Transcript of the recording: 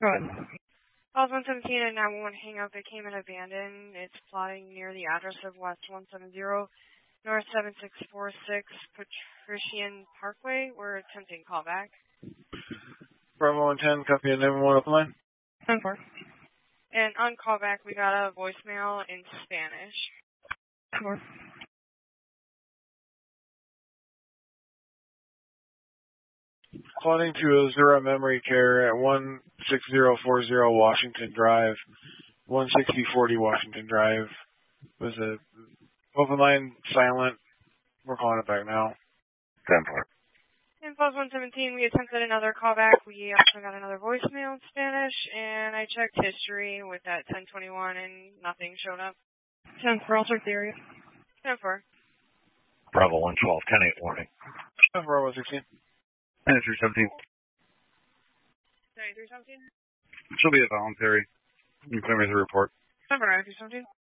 Go ahead. Calls 117 and 911 hangout that came in abandoned. It's plotting near the address of West 170, North 7646, Patrician Parkway. We're attempting callback. Bravo 110, copy a 911 up the line. 10-4. And on callback, we got a voicemail in Spanish. 4. Plotting to Azura Memory Care at 16040 Washington Drive, 16040 Washington Drive. Was a open line silent. We're calling it back now. 10-4. And Calls 117, we attempted another callback. We also got another voicemail in Spanish, and I checked history with that 1021, and nothing showed up. 10-4, I'll check the area. 10-4. Bravo 112, 10-8 warning. Bravo 16. 317. 317? She'll be a voluntary. You can send me the report. 317.